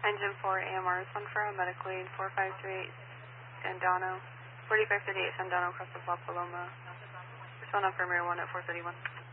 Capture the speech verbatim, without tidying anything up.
Engine four A M R is one for a medical aid, four five three eight Sandano, forty-five thirty-eight Sandano across the La Paloma. Just one up for marijuana at four thirty-one.